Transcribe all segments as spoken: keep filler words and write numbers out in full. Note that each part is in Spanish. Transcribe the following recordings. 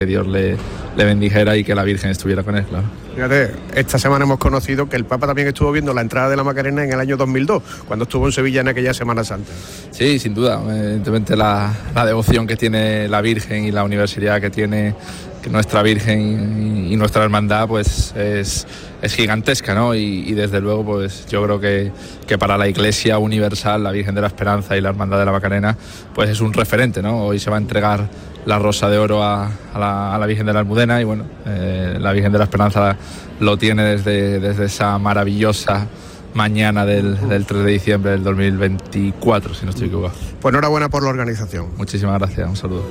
que Dios le, le bendijera y que la Virgen estuviera con él, claro. Fíjate, esta semana hemos conocido que el Papa también estuvo viendo la entrada de la Macarena en el año dos mil dos, cuando estuvo en Sevilla en aquella Semana Santa. Sí, sin duda, evidentemente la, la devoción que tiene la Virgen y la universalidad que tiene nuestra Virgen y, y nuestra hermandad, pues es, es gigantesca, ¿no? Y, y desde luego, pues yo creo que, que para la Iglesia universal, la Virgen de la Esperanza y la Hermandad de la Macarena, pues es un referente, ¿no? Hoy se va a entregar la Rosa de Oro a, a, la, a la Virgen de la Almudena y bueno, eh, la Virgen de la Esperanza lo tiene desde, desde esa maravillosa mañana del, del tres de diciembre del dos mil veinticuatro, si no estoy equivocado. Pues enhorabuena por la organización. Muchísimas gracias, un saludo.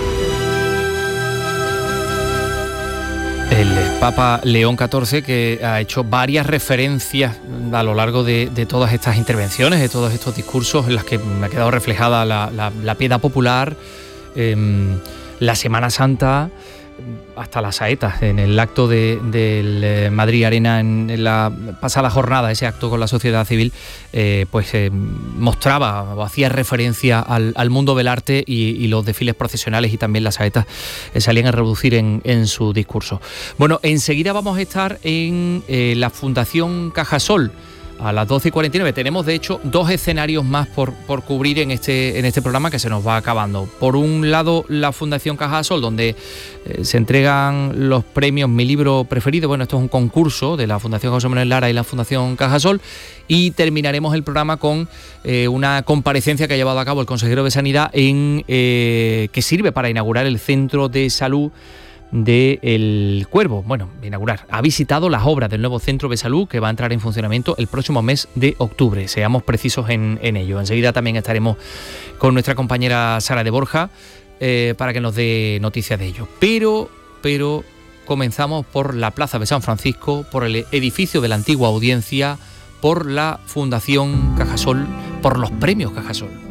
El Papa León catorce, que ha hecho varias referencias a lo largo de, de todas estas intervenciones, de todos estos discursos en las que me ha quedado reflejada la, la, la piedad popular, eh, la Semana Santa, hasta las saetas en el acto de, de Madrid Arena en, en la pasada jornada, ese acto con la sociedad civil, eh, pues eh, mostraba o hacía referencia al, al mundo del arte y, y los desfiles procesionales y también las saetas eh, salían a reducir en, en su discurso. Bueno, enseguida vamos a estar en eh, la Fundación Cajasol. A las doce y cuarenta y nueve tenemos, de hecho, dos escenarios más por, por cubrir en este, en este programa que se nos va acabando. Por un lado, la Fundación Cajasol, donde eh, se entregan los premios Mi Libro Preferido. Bueno, esto es un concurso de la Fundación José Manuel Lara y la Fundación Cajasol. Y terminaremos el programa con eh, una comparecencia que ha llevado a cabo el consejero de Sanidad en eh, que sirve para inaugurar el Centro de Salud de El Cuervo. Bueno, inaugurar. Ha visitado las obras del nuevo centro de salud que va a entrar en funcionamiento el próximo mes de octubre. Seamos precisos en, en ello. Enseguida también estaremos con nuestra compañera Sara de Borja eh, para que nos dé noticias de ello. Pero, pero comenzamos por la Plaza de San Francisco, por el edificio de la antigua Audiencia, por la Fundación Cajasol, por los premios Cajasol.